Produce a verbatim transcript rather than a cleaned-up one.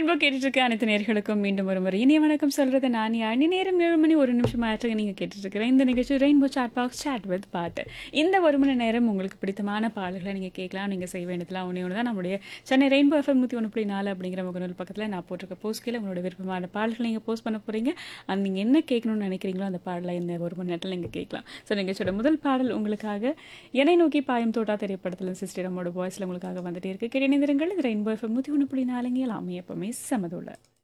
Rainbow கேட்டுட்டு இருக்க அனைத்து நேர்களுக்கும் மீண்டும் ஒரு முறை இனிய வணக்கம் சொல்றது நான் யானி. நேரம் ஏழு மணி ஒரு நிமிஷம் ஆற்றுங்க நீங்க கேட்டுட்டு இருக்கிற இந்த நிகழ்ச்சி rainbow chat box chat with பாட்டு. இந்த ஒரு மணி நேரம் உங்களுக்கு பிடித்தமான பாடல்களை நீங்க கேட்கலாம். நீங்க செய்ய வேண்டியதுலாம் ஒன்று ஒன்று தான். நம்முடைய சென்னை ரெயின்போ எஃப்எம் நூற்றி ஒன்று புள்ளி நாலு அப்படிங்கிற முகநூல் பக்கத்தில் நான் போட்டிருக்க போஸ்ட் கீழே உங்களோட விருப்பமான பாடல்களை நீங்கள் போஸ்ட் பண்ண போறீங்க. அது நீங்கள் என்ன கேட்கணும்னு நினைக்கிறீங்களோ அந்த பாடலை இந்த ஒரு மணி நேரத்தில் நீங்கள் கேட்கலாம். ஸோ நிகழ்ச்சியோட முதல் பாடல் உங்களுக்காக என்னை நோக்கி பாயம் தோட்டா திரைப்படத்தில் சிஸ்டர் நம்மளோட வாய்ஸில் உங்களுக்காக வந்துட்டே இருக்கு. கேட்டு இது ரெயின்போ எஃப்எம் நூற்றி ஒன்று புள்ளி நாலுங்க எல்லாமே எப்பவுமே சமதுள்ள